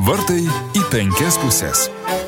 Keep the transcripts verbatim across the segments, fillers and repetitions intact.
Vartai į penkias pusės.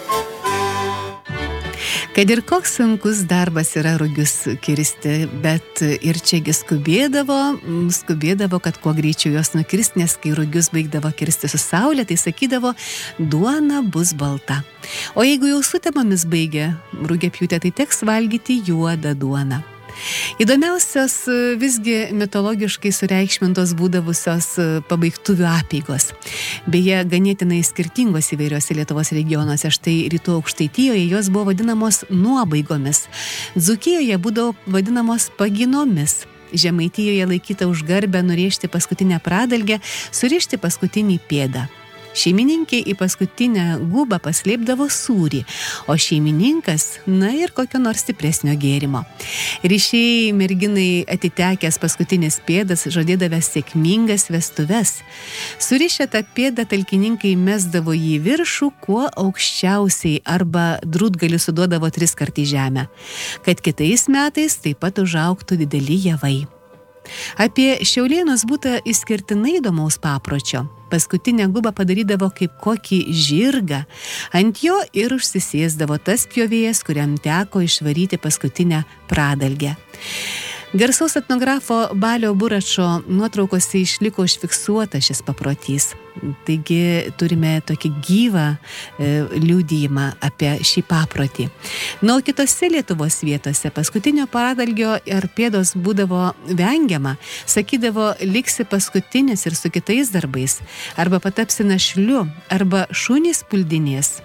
Kad ir koks sunkus darbas yra rugius kirsti, bet ir čiagi skubėdavo, skubėdavo, kad kuo greičiau jos nukirst, nes kai rugius baigdavo kirsti su saulė, tai sakydavo, duona bus balta. O jeigu jau sutemomis baigia rugiapjūtę, tai teks valgyti juodą duoną. Įdomiausios visgi mitologiškai sureikšmintos būdavusios pabaigtuvių apeigos. Beje, ganėtinai skirtingos įvairiose Lietuvos regionuose. Štai Rytų Aukštaitijoje jos buvo vadinamos nuobaigomis. Dzūkijoje būdavo vadinamos paginomis. Žemaitijoje laikyta už garbę nurėžti paskutinę pradalgę, surišti paskutinį pėdą. Šeimininkė į paskutinę gubą paslėpdavo sūrį, o šeimininkas, na ir kokio nors stipresnio gėrimo. Ryšiai merginai atitekęs paskutinis pėdas žadėdavęs sėkmingas vestuves. Surišę tą pėdą talkininkai mesdavo jį į viršų kuo aukščiausiai arba drūtgaliu suduodavo tris kart į žemę, kad kitais metais taip pat užaugtų dideli javai. Apie Šiaulėnus būta išskirtinai įdomaus papročio. Paskutinę gubą padarydavo kaip kokį žirgą. Ant jo ir užsisėsdavo tas pjovėjas, kuriam teko išvaryti paskutinę pradalgę. Garsaus etnografo Balio Buračo nuotraukose išliko užfiksuota šis paprotys. Taigi turime tokį gyvą e, liudijimą apie šį paprotį. Na, o kitose Lietuvos vietose paskutinio pradalgio ar pėdos būdavo vengiama, sakydavo, liksi paskutinis ir su kitais darbais, arba patapsi našliu, arba šunys puldinės.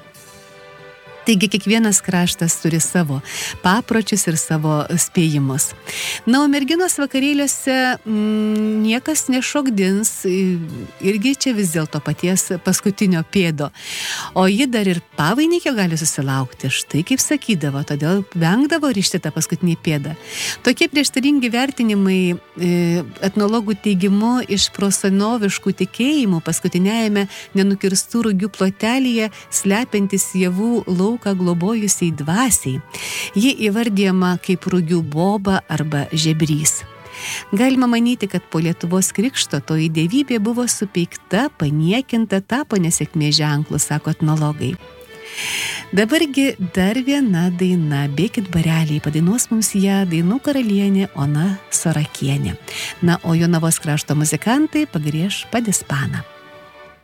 Taigi kiekvienas kraštas turi savo papročius ir savo spėjimus. Na, o merginos vakarėliuose mm, niekas nešokdins, irgi čia vis dėlto paties paskutinio pėdo. O ji dar ir pavainikio gali susilaukti, štai kaip sakydavo, todėl vengdavo rišti tą paskutinį pėdą. Tokie prieštaringi vertinimai e, etnologų teigimu iš prosenoviškų tikėjimų paskutiniajame nenukirstų rugių plotelėje slepiantis javų lauk globojusiai dvasiai. Ji įvardyjama kaip rugių boba arba žebrys. Galima manyti, kad po Lietuvos krikšto toji dievybė buvo supeikta, paniekinta, tapo nesėkmės ženklu, sako etnologai. Dabargi dar viena daina, bėkit bareliai, padainuos mums ją dainų karalienė Ona Sorakienė. Na, o Jonavos krašto muzikantai pagriež padispaną.